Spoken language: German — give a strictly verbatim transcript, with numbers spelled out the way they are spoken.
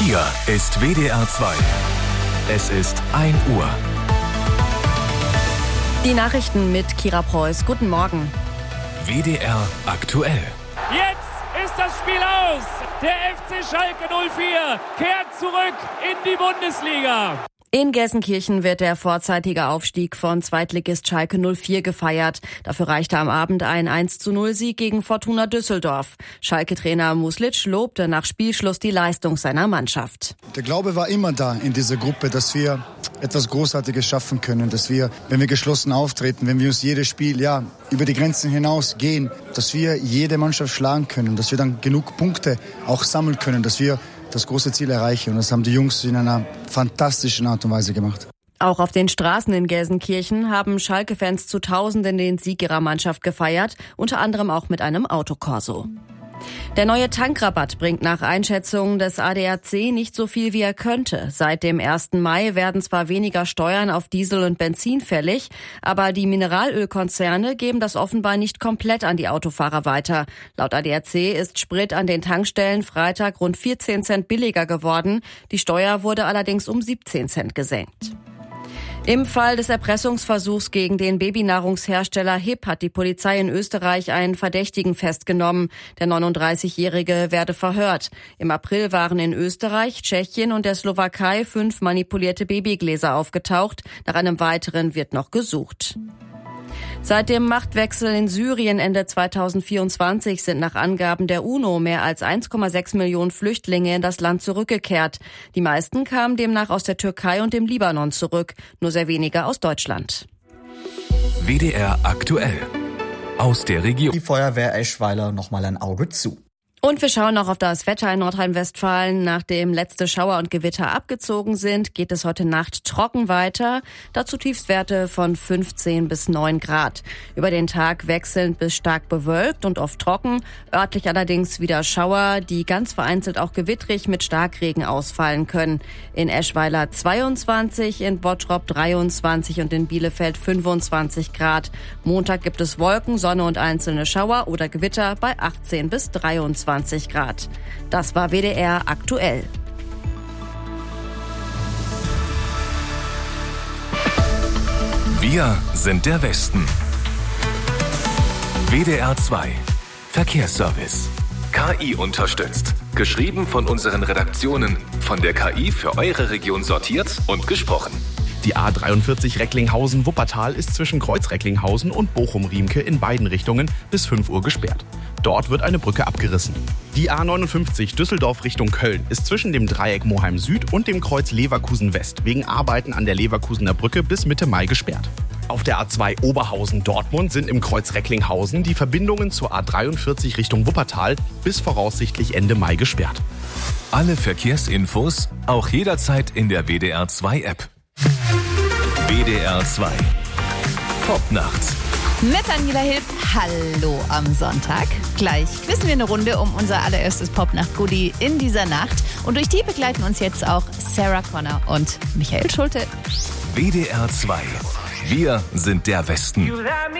Hier ist W D R zwei. Es ist ein Uhr. Die Nachrichten mit Kira Preuß. Guten Morgen. W D R aktuell. Jetzt ist das Spiel aus. Der F C Schalke null vier kehrt zurück in die Bundesliga. In Gelsenkirchen wird der vorzeitige Aufstieg von Zweitligist Schalke null vier gefeiert. Dafür reichte am Abend ein eins zu null Sieg gegen Fortuna Düsseldorf. Schalke-Trainer Muslic lobte nach Spielschluss die Leistung seiner Mannschaft. Der Glaube war immer da in dieser Gruppe, dass wir etwas Großartiges schaffen können, dass wir, wenn wir geschlossen auftreten, wenn wir uns jedes Spiel ja über die Grenzen hinaus gehen, dass wir jede Mannschaft schlagen können, dass wir dann genug Punkte auch sammeln können, dass wir das große Ziel erreichen. Und das haben die Jungs in einer fantastischen Art und Weise gemacht. Auch auf den Straßen in Gelsenkirchen haben Schalke-Fans zu Tausenden den Sieg ihrer Mannschaft gefeiert, unter anderem auch mit einem Autokorso. Der neue Tankrabatt bringt nach Einschätzung des A D A C nicht so viel, wie er könnte. Seit dem ersten Mai werden zwar weniger Steuern auf Diesel und Benzin fällig, aber die Mineralölkonzerne geben das offenbar nicht komplett an die Autofahrer weiter. Laut A D A C ist Sprit an den Tankstellen Freitag rund vierzehn Cent billiger geworden. Die Steuer wurde allerdings um siebzehn Cent gesenkt. Im Fall des Erpressungsversuchs gegen den Babynahrungshersteller H I P hat die Polizei in Österreich einen Verdächtigen festgenommen. Der neununddreißigjährige werde verhört. Im April waren in Österreich, Tschechien und der Slowakei fünf manipulierte Babygläser aufgetaucht. Nach einem weiteren wird noch gesucht. Seit dem Machtwechsel in Syrien Ende zweitausendvierundzwanzig sind nach Angaben der UNO mehr als eins Komma sechs Millionen Flüchtlinge in das Land zurückgekehrt. Die meisten kamen demnach aus der Türkei und dem Libanon zurück, nur sehr wenige aus Deutschland. W D R aktuell. Aus der Region. Die Feuerwehr Eschweiler nochmal ein Auge zu. Und wir schauen noch auf das Wetter in Nordrhein-Westfalen. Nachdem letzte Schauer und Gewitter abgezogen sind, geht es heute Nacht trocken weiter. Dazu Tiefstwerte von fünfzehn bis neun Grad. Über den Tag wechselnd bis stark bewölkt und oft trocken. Örtlich allerdings wieder Schauer, die ganz vereinzelt auch gewittrig mit Starkregen ausfallen können. In Eschweiler zweiundzwanzig, in Bottrop dreiundzwanzig und in Bielefeld fünfundzwanzig Grad. Montag gibt es Wolken, Sonne und einzelne Schauer oder Gewitter bei achtzehn bis dreiundzwanzig Grad. Das war W D R aktuell. Wir sind der Westen. W D R zwei. Verkehrsservice. K I unterstützt. Geschrieben von unseren Redaktionen. Von der K I für eure Region sortiert und gesprochen. Die A dreiundvierzig Recklinghausen-Wuppertal ist zwischen Kreuz-Recklinghausen und Bochum-Riemke in beiden Richtungen bis fünf Uhr gesperrt. Dort wird eine Brücke abgerissen. Die A neunundfünfzig Düsseldorf Richtung Köln ist zwischen dem Dreieck Moheim Süd und dem Kreuz Leverkusen West wegen Arbeiten an der Leverkusener Brücke bis Mitte Mai gesperrt. Auf der A zwei Oberhausen-Dortmund sind im Kreuz Recklinghausen die Verbindungen zur A dreiundvierzig Richtung Wuppertal bis voraussichtlich Ende Mai gesperrt. Alle Verkehrsinfos auch jederzeit in der W D R zwei App. W D R zwei. Popnacht. Mit Daniela Hilb, hallo am Sonntag. Gleich quizzen wir eine Runde um unser allererstes Popnacht-Goodie in dieser Nacht. Und durch die begleiten uns jetzt auch Sarah Connor und Michael Schulte. W D R zwei. Wir sind der Westen.